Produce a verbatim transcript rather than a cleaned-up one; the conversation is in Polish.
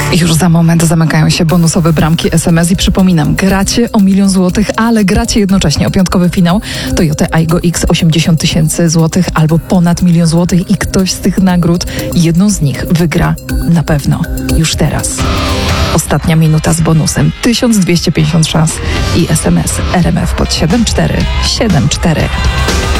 Już za moment zamykają się bonusowe bramki S M S i przypominam, gracie o milion złotych, ale gracie jednocześnie o piątkowy finał Toyota Aygo X osiemdziesiąt tysięcy złotych albo ponad milion złotych i ktoś z tych nagród, jedną z nich wygra na pewno już teraz. Ostatnia minuta z bonusem tysiąc dwieście pięćdziesiąt szans i S M S R M F pod siedem cztery siedem cztery.